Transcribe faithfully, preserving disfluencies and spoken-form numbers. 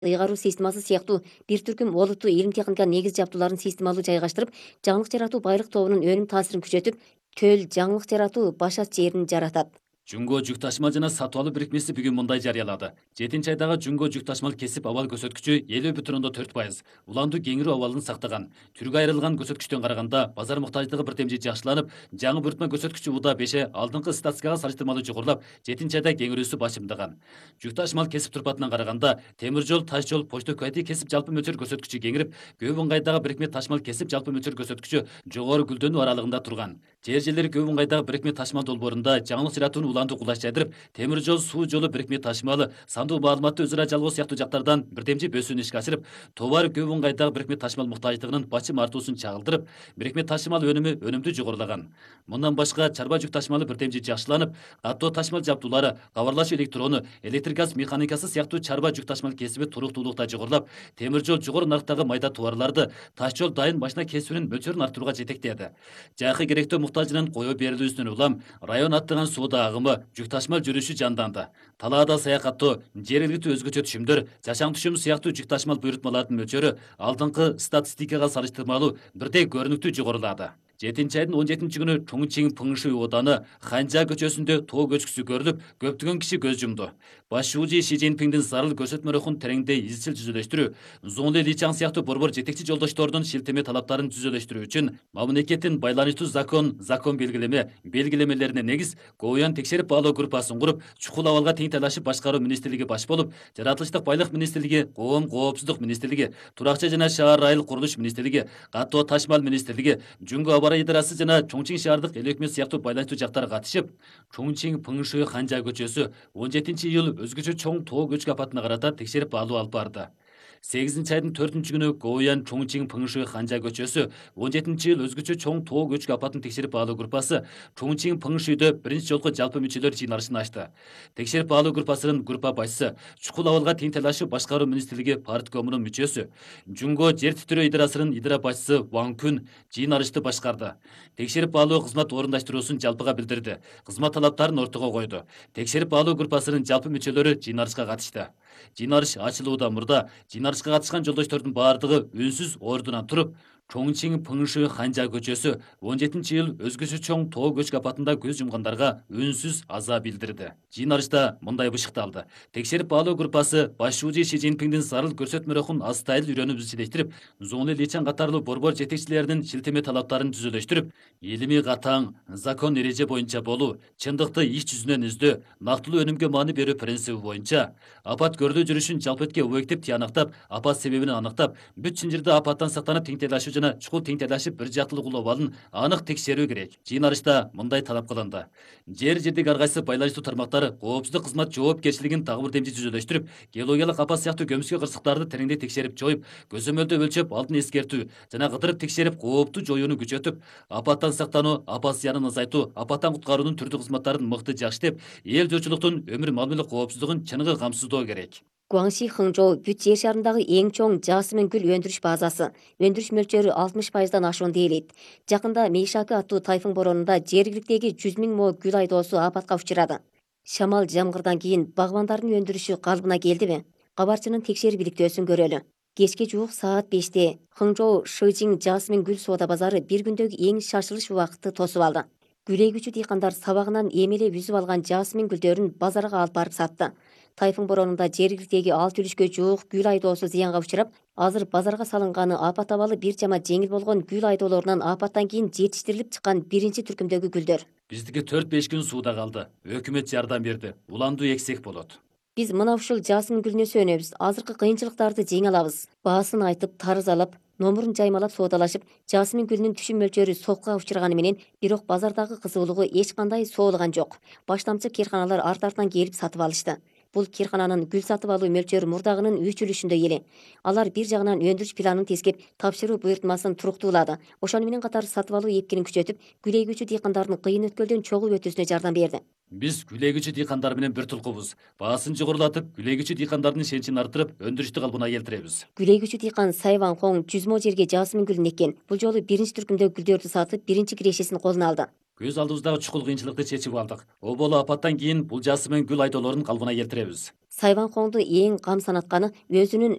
ыйгаруу системасы сыяктуу бир түркүм олуттуу илим техника негиз жабдууларын системалуу жайгаштырып, жаңылык жаратуу байлык тобунун өнүм таасирин күчөтүп, төл жаңылык жаратуу башат жерин жаратат. Жунго жүк ташмал жана сатып алуу бирикмеси бүгүн мындай жарыялады. жетинчи айдагы Жунго жүк ташмал кесип абал көрсөткүчү элүү бүтүн ондон төрт пайыз. Уландуу кеңирүү абалын сактаган. Түргө айрылган көрсөткүчтөн караганда базар муктаждыгы бир темжи жакшыланып, жаңы буйртма көрсөткүчү уда беше алдыңкы статистикага салыштырмалуу жогорулап, жетинчи айда кеңирүүсү башымдаган. Жүк ташмал кесип турпатынан караганда, темир жол, таш жол, почта кайты кесип жалпы мөлчөр көрсөткүчү кеңирип, көп ыңгайдагы бирикме ташмал кесип жалпы мөлчөр көрсөткүчү жогору гүлдөнүү аралыгында турган. Жер жерлери көп ыңгайдагы бирикме ташмал долбоорунда жаңылык жаратууну уландуу кулаш жайдырып, темир жол, суу жолу бирикме ташмалы, сандуу маалыматты өзара жалгоо сыяктуу жактардан бирдемчи бөсүүнү ишке ашырып, товар көп ыңгайдагы бирикме ташмал муктаждыгынын бачым артуусун чагылдырып, бирикме ташмал өнүмү өнүмдүү жогорулаган. Мындан башка чарба жүк ташмалы бирдемчи жакшыланып, каттоо ташмал жабдуулары, кабарлашуу электрону, электр газ механикасы сыяктуу чарба жүк ташмал кесиби туруктуулукта жогорулап, темир жол жогору нарыктагы майда товарларды, таш жол дайын машина кесибинин мөлчөрүн арттырууга жетектеди. Жакы керектөө муктажынын коё берилүүсүнөн улам район аттаган соода агымы, жүк ташмал жүрүшү жанданды. Талаада саякаттоо, жергиликтүү өзгөчө түшүмдөр, жашаң түшүм сыяктуу жүк ташмал буйрутмалардын мөлчөрү алдыңкы статистикага салыштырмалуу бирдей көрүнүктүү жогорулады. жетинчи айдын он жетинчи күнү Чоңчиң Пыңшуй ооданы Ханжа көчөсүндө тоо көчкүсү көрүлүп, көптөгөн киши көз жумду. Баш шуужи Ши Цзиньпиңдин зарыл көрсөтмө рухун тереңдей изчил түзүлөштүрүү, Зоңли Личаң сыяктуу борбор жетекчи жолдошторунун шилтеме талаптарын түзүлөштүрүү үчүн мамлекеттин байланыштуу закон, закон белгилеме, белгилемелерине негиз Гоуян текшерип баалоо группасын куруп, чукул абалга тең талашып башкаруу министрлиги баш болуп, жаратылыштык байлык министрлиги, коом коопсуздук министрлиги, туракча жана шаар айыл курулуш министрлиги, каттоо ташмал министрлиги, Жунго аба идарасы жана Чоңчиң шаардык эл өкмөт сыяктуу байланыштуу жактар катышып, Чоңчиң Пыңшуй Ханжа көчөсү он жетинчи июль өзгөчө чоң тоо көчкү апатына карата текшерип баалоо алып барды. сегизинчи айдын төртүнчү күнү Гоуян Чоңчиң Пыңшуй Ханжа көчөсү он жетинчи июль өзгөчө чоң тоо көчкү апатын текшерип баалоо группасы Чоңчиң Пыңшуйдө биринчи жолку жалпы мүчөлөр жыйналышын ачты. Текшерип баалоо группасынын группа башчысы, чукул абалга тең талашуу башкаруу министрлиги парткомунун мүчөсү, Жунго жер титирөө идарасынын идара башчысы Ван Күн жыйналышты башкарды. Текшерип баалоо кызмат орундаштыруусун жалпыга билдирди. Кызмат талаптарын ортого койду. Текшерип баалоо группасынын жалпы мүчөлөрү жыйналышка катышты. Жыйналыш ачылуудан мурда жыйналышка катышкан жолдоштордун баардыгы үнсүз ордунан туруп, Чоңчиң Пыңшуй Ханжа көчөсү он жетинчи июль өзгөчө чоң тоо көчкү апатында көз жумгандарга үнсүз аза билдирди. Жыйналышта мындай бышыкталды. Текшерип баалоо группасы баш шуужи Ши Цзиньпиңдин зарыл көрсөтмө рухун астайыл үйрөнүп изчилештирип, Зоңли Личаң катарлуу борбор жетекчилеринин шилтеме талаптарын түзүлөштүрүп, илимий катаң, закон эреже боюнча болуу, чындыкты иш жүзүнөн издөө, нактылуу өнүмгө маани берүү принциби боюнча апат көрдүү жүрүшүн жалпы объектив тыянактап, апат себебин аныктап, бүт Чынжырда апаттан сактанып тең талашуу жана чукул тең талашып бир жактылык улоо абалын анык текшерүү керек. Жыйналышта мындай талап кылынды. Жер жердик ар кайсы байланыштуу тармактар коопсуздук кызмат жоопкерчилигин дагы бир демчи түзүлөштүрүп, геологиялык апат сыяктуу көмүскө кырсыктарды тереңдей текшерип жоюп, көзөмөлдөө өлчөп алдын эскертүү жана кыдырып текшерип коопту жоюуну күчөтүп, апаттан сактануу, апат зыянын азайтуу, апаттан куткаруунун түрдүү кызматтарын мыкты жакшытып, эл журтчулуктун өмүр мал мүлк коопсуздугун чыныгы камсыздоо керек. Гуаңши Хыңжоу бүт жер шарындагы эң чоң жасмин гүл өндүрүш базасы. Өндүрүш мөлчөрү алтымыш пайыздан ашуун дээлейт. Жакында Мейшаки аттуу тайфун боронунда жергиликтеги жүз миң мо гүл айдоосу апатка учурады. Шамал жамгырдан кийин багбандардын өндүрүшү калыбына келдиби? Кабарчынын текшерип иликтөөсүн көрөлү. Кечке жуук саат беште Хыңжоу Шыжиң жасмин гүл соода базары бир күндөгү эң шашылыш убакытты тосуп алды. Гүл эгүүчү дыйкандар сабагынан эмелеп үзүп алган жасмин гүлдөрүн базарга алып барып сатты. Тайфун боронунда жергиликтеги алты үлүшкө жуук гүл айдоосу зыянга учурап, азыр базарга салынганы апат абалы бир жама жеңил болгон гүл айдоолорунан апаттан кийин жетиштирилип чыккан биринчи түркүмдөгү гүлдөр. Биздики төрт беш күн сууда калды. Өкмөт жардам берди. Уландуу эксек болот. Биз мына ушул жасмин гүлүнө сөнөбүз. Азыркы кыйынчылыктарды жеңе алабыз. Баасын айтып, тарызалап, номурун жаймалап соодалашып, жасмин гүлүнүн түшүм мөлчөрү сокка учурганы менен, бирок базардагы кызуулугу эч кандай соолган жок. Баштамчы кирканалар арт артынан келип сатып алышты. Бул киркананын гүл сатып алуу мөлчөрү мурдагынын үч үлүшүндөй эле. Алар бир жагынан өндүрүш планын тескеп, тапшыруу буйртмасын туруктуулады. Ошону менен катар сатып алуу эпкинин күчөтүп, гүл эгүүчү дыйкандардын кыйын өткөлдөн чогулуп өтүүсүнө жардам берди. Биз гүл эгүүчү дыйкандар менен бир тулкубуз. Баасын жогорулатып, гүл эгүүчү дыйкандардын ишеничин арттырып, өндүрүштү калыбына келтиребиз. Гүл эгүүчү дыйкан Сайван Хоң жүз мо жерге жасмин гүлүн эккен. Бул жолу биринчи түркүмдөгү гүлдөрдү сатып, биринчи кирешесин колуна алды. Көз алдыбыздагы чукул кыйынчылыкты чечип алдык. Оболо апаттан кийин бул жасмин гүл айдоолорун калыбына келтиребиз. Сайванхоңду эң кам санатканы өзүнүн